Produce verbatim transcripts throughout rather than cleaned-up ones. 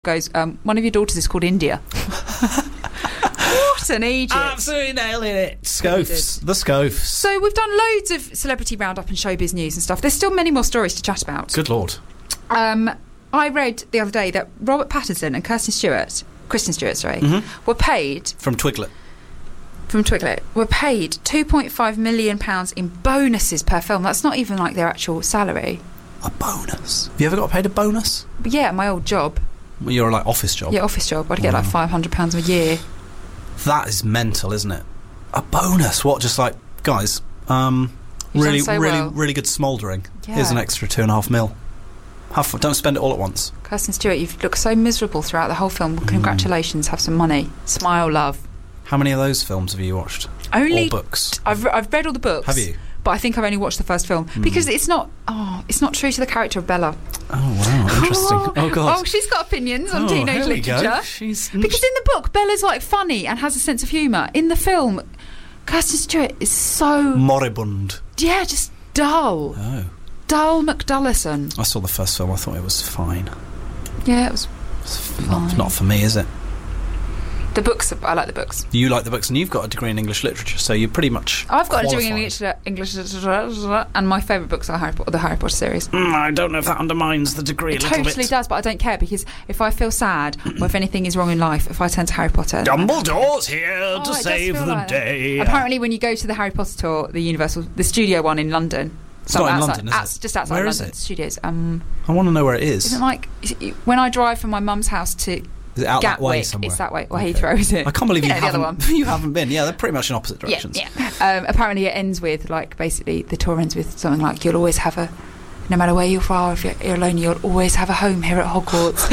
goes, um, one of your daughters is called India. What an Egypt. Absolutely nailing it. Scoffs. The Scoffs. So we've done loads of celebrity roundup and showbiz news and stuff. There's still many more stories to chat about. Good Lord. Um, I read the other day that Robert Pattinson and Kirsten Stewart, Kristen Stewart, sorry, mm-hmm. were paid... From Twiglet. From Twiglet, were paid two point five million pounds in bonuses per film. That's not even like their actual salary. A bonus? Have you ever got paid a bonus? But yeah, my old job. Well, you're like office job? Yeah, office job. I'd get wow. like five hundred pounds a year. That is mental, isn't it? A bonus? What, just like, guys, um, You've really, so really, well. really good smouldering. Yeah. Here's an extra two and a half mil. Have, don't spend it all at once. Kirsten Stewart, you've looked so miserable throughout the whole film. Congratulations, mm. have some money. Smile, love. How many of those films have you watched? Only or books. I've I've read all the books. Have you? But I think I've only watched the first film mm. because it's not. Oh, it's not true to the character of Bella. Oh wow, interesting. Oh, oh god. Oh, she's got opinions on oh, teenage here we literature. Go. She's because in the book, Bella's like funny and has a sense of humour. In the film, Kirsten Stewart is so moribund. Yeah, just dull. Oh. Dull McDullison. I saw the first film. I thought it was fine. Yeah, it was. It's not, not for me, is it? The books, I like the books. You like the books, and you've got a degree in English literature, so you're pretty much I've got qualified. a degree in English, English literature, and my favourite books are Harry Potter, the Harry Potter series. Mm, I don't know if that undermines the degree it a little bit. It totally does, but I don't care, because if I feel sad, or if anything is wrong in life, if I turn to Harry Potter... Dumbledore's here oh, to save the like day. That. Apparently, when you go to the Harry Potter tour, the Universal, the studio one in London... It's not in outside, London, is outside, it? Just outside where London is it? Studios. Um, I want to know where it is. Isn't like... Is it, when I drive from my mum's house to... Is it out Gatwick, that way somewhere? It's that way. Or okay. Heathrow, is it? I can't believe you, you, know, haven't, the other one. you haven't been. Yeah, they're pretty much in opposite directions. Yeah, yeah. Um, apparently it ends with, like, basically, the tour ends with something like, you'll always have a... No matter where you are, if you're, you're alone, you'll always have a home here at Hogwarts.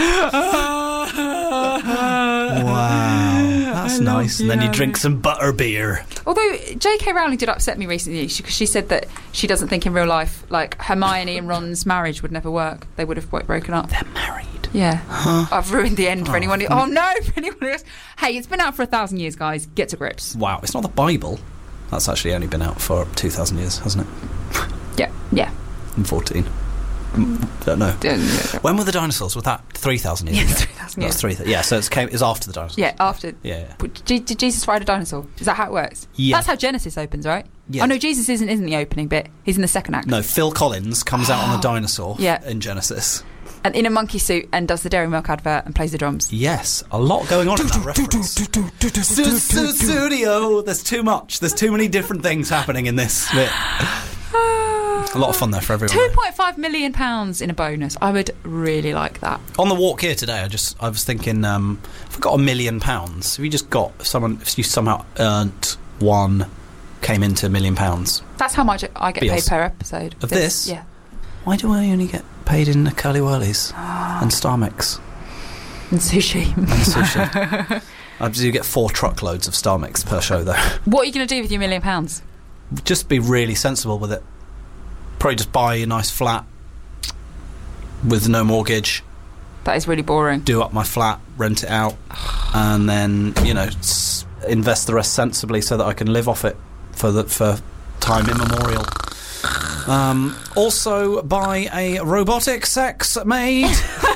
Wow. That's nice. And then you drink some butter beer. Although J K Rowling did upset me recently because she, she said that she doesn't think in real life, like, Hermione and Ron's marriage would never work. They would have broken up. They're married. Yeah. Huh? I've ruined the end for oh, anyone who... Oh, no, for anyone else. Hey, it's been out for a thousand years, guys. Get to grips. Wow. It's not the Bible. That's actually only been out for two thousand years, hasn't it? Yeah, yeah. And fourteen. Mm, don't know. When were the dinosaurs? Was that three thousand years yeah, ago? three thousand years. That's three thousand. Yeah, so it came. It was after the dinosaurs. Yeah, after. Yeah. yeah. Did, did Jesus ride a dinosaur? Is that how it works? Yeah. That's how Genesis opens, right? Yeah. Oh no, Jesus isn't isn't the opening bit. He's in the second act. No, Phil Collins comes out on a dinosaur. Yeah. In Genesis. And in a monkey suit and does the Dairy Milk advert and plays the drums. Yes, a lot going on in that reference. Studio. There's too much. There's too many different things happening in this bit. A lot of fun there for everyone. two point five million pounds in a bonus. I would really like that. On the walk here today, I just I was thinking, um, if I got a million pounds, if you just got if someone, if you somehow earned one, came into a million pounds. That's how much I get paid per episode of this. this. Yeah. Why do I only get paid in the curly whirlies and Star Mix and sushi? And sushi. I do get four truckloads of Star Mix per show, though. What are you going to do with your million pounds? Just be really sensible with it. Probably just buy a nice flat with no mortgage. That is really boring. Do up my flat, rent it out, and then, you know, s- invest the rest sensibly so that I can live off it for the for time immemorial. Um, also, buy a robotic sex maid.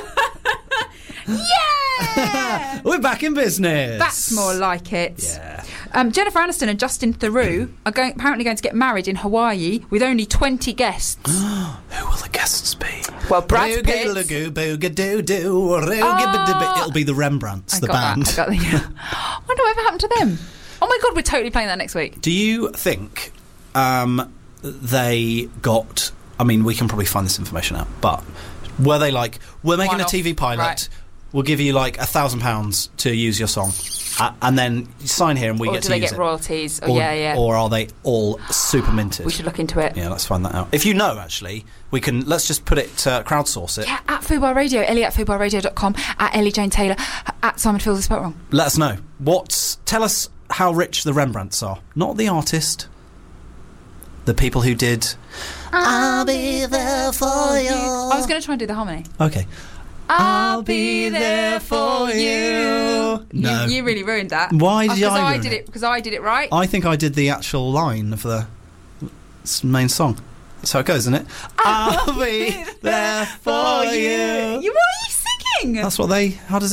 Yeah! We're back in business. That's more like it. Yeah. Um, Jennifer Aniston and Justin Theroux are going, apparently going to get married in Hawaii with only twenty guests. Who will the guests be? Well, Brad Pitt. Oh. It'll be the Rembrandts, I the got band. That. I got the, yeah. I wonder whatever happened to them. Oh my God, we're totally playing that next week. Do you think um, they got... I mean, we can probably find this information out, but were they like, we're making One a T V off, pilot, right. we'll give you like a thousand pounds to use your song, uh, and then you sign here and we or get do to they use get it. royalties? Oh, or, yeah, yeah. Or are they all super minted? We should look into it. Yeah, let's find that out. If you know, actually, we can, let's just put it, uh, crowdsource it. Yeah, at Fubar Radio, Ellie at fubar radio dot com, at Ellie Jane Taylor, at Simon Fields is spelled wrong. Let us know. What's, tell us how rich the Rembrandts are. Not the artist. The people who did... I'll be there for you. I was going to try and do the harmony. Okay. I'll be there for you. No. You, you really ruined that. Why did oh, I I ruin did it? it? Because I did it right. I think I did the actual line of the main song. That's how it goes, isn't it? I'll be there for you. you. What are you thing. That's what they. How does